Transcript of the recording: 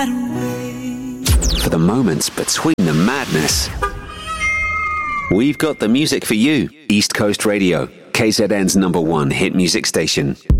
For the moments between the madness, we've got the music for you. East Coast Radio, KZN's #1 hit music station.